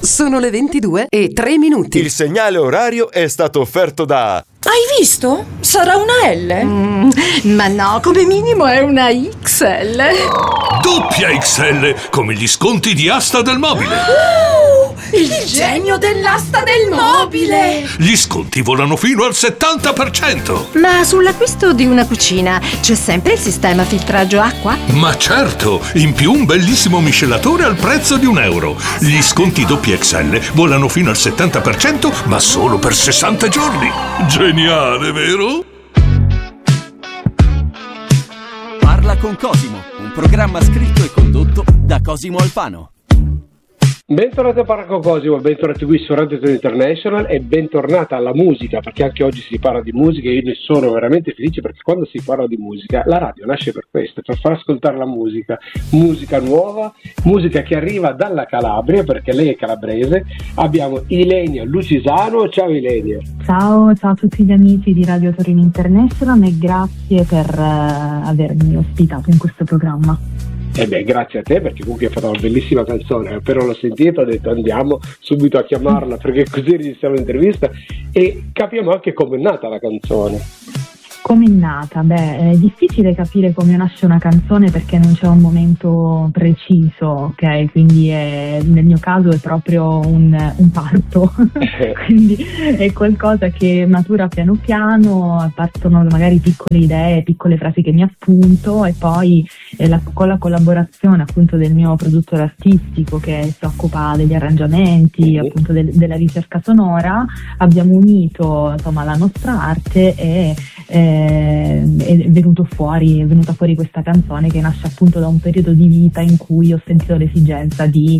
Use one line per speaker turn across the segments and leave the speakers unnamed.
Sono le 22:03.
Il segnale orario è stato offerto da...
Hai visto? Sarà una L?
Ma no, come minimo è una XL.
Doppia XL, come gli sconti di Asta del Mobile.
Il genio dell'asta del mobile!
Gli sconti volano fino al 70%.
Ma sull'acquisto di una cucina c'è sempre il sistema filtraggio acqua?
Ma certo, in più un bellissimo miscelatore al prezzo di €1. Gli sconti doppia XL volano fino al 70%, ma solo per 60 giorni. Geniale, vero?
Parla con Cosimo, un programma scritto e condotto da Cosimo Alfano.
Bentornati a Parla con Cosimo, bentornati qui su Radio International e bentornata alla musica, perché anche oggi si parla di musica e io ne sono veramente felice, perché quando si parla di musica la radio nasce per questo, per far ascoltare la musica nuova, musica che arriva dalla Calabria, perché lei è calabrese. Abbiamo Ilenia Lucisano. Ciao Ilenia.
Ciao a tutti gli amici di Radio Torino International e grazie per avermi ospitato in questo programma.
Grazie a te, perché comunque hai fatto una bellissima canzone. Appena l'ho sentita ho detto andiamo subito a chiamarla, perché così registriamo l'intervista e capiamo anche come è nata la canzone.
Come è nata? È difficile capire come nasce una canzone perché non c'è un momento preciso, ok? Quindi nel mio caso è proprio un parto, quindi è qualcosa che matura piano piano, partono magari piccole idee, piccole frasi che mi appunto e poi con la collaborazione appunto del mio produttore artistico che si occupa degli arrangiamenti, appunto della ricerca sonora, abbiamo unito insomma la nostra arte e è venuta fuori questa canzone che nasce appunto da un periodo di vita in cui ho sentito l'esigenza di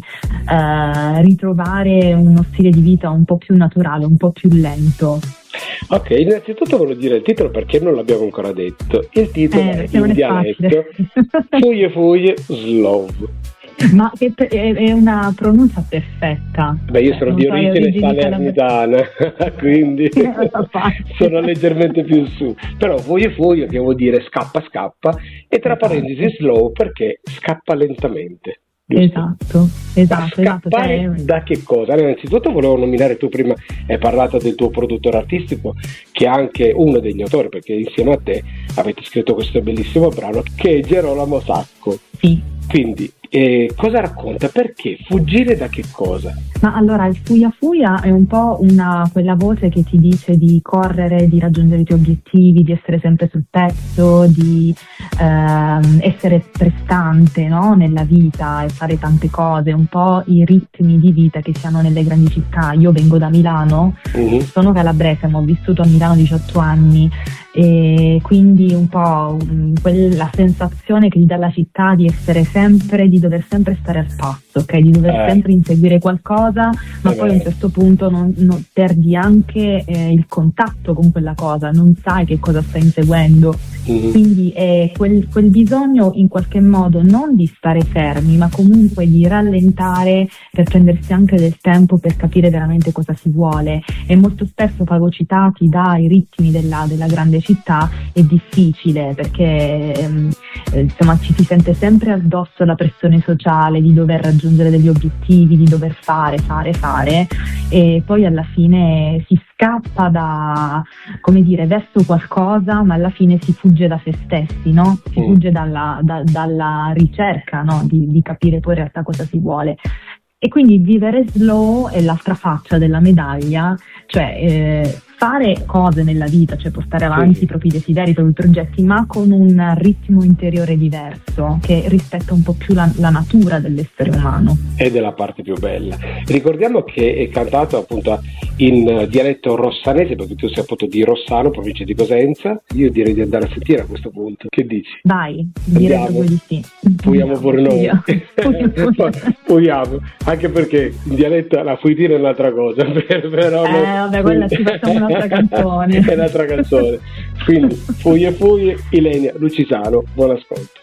ritrovare uno stile di vita un po' più naturale, un po' più lento.
Ok, innanzitutto volevo dire il titolo perché non l'abbiamo ancora detto. Il titolo è in dialetto Foglie Slow.
Ma è una pronuncia perfetta.
Io sono di origine salernitana, quindi sono leggermente più su. Però Foglie che vuol dire scappa e tra parentesi slow perché scappa lentamente.
Giusto? Esatto.
Scappare da che cosa? Innanzitutto volevo nominare, tu prima hai parlato del tuo produttore artistico che è anche uno degli autori, perché insieme a te avete scritto questo bellissimo brano che è Gerolamo Sacco.
Sì.
Quindi cosa racconta? Perché? Fuggire da che cosa?
Ma allora il fuia è un po' quella voce che ti dice di correre, di raggiungere i tuoi obiettivi, di essere sempre sul pezzo, di essere prestante, no? Nella vita e fare tante cose, un po' i ritmi di vita che si hanno nelle grandi città. Io vengo da Milano, sono calabrese, ma ho vissuto a Milano 18 anni e quindi un po' quella sensazione che ti dà la città di essere sempre, di dover sempre stare al passo, ok? Di dover sempre inseguire qualcosa, ma poi a un certo punto non perdi anche il contatto con quella cosa, non sai che cosa stai inseguendo. Quindi è quel bisogno in qualche modo non di stare fermi, ma comunque di rallentare per prendersi anche del tempo per capire veramente cosa si vuole. E molto spesso fagocitati dai ritmi della grande città è difficile perché insomma ci si sente sempre addosso la pressione sociale di dover raggiungere degli obiettivi, di dover fare e poi alla fine si scappa verso qualcosa, ma alla fine si fugge da se stessi, no? Si fugge dalla ricerca, no? Di capire poi in realtà cosa si vuole. E quindi vivere slow è l'altra faccia della medaglia, cioè fare cose nella vita, cioè portare avanti i propri desideri, i propri progetti, ma con un ritmo interiore diverso che rispetta un po' più la natura dell'essere umano.
Ed è la parte più bella. Ricordiamo che è cantato appunto in dialetto rossanese, perché tu sei appunto di Rossano, provincia di Cosenza. Io direi di andare a sentire a questo punto. Che dici?
Vai, direi proprio di sì.
Puiamo pure noi. Puiamo, anche perché in dialetto la fuitina è un'altra cosa. Però
vabbè, quella ci facciamo un'altra canzone.
È un'altra canzone. Quindi Foglie, Ilenia Lucisano, buon ascolto.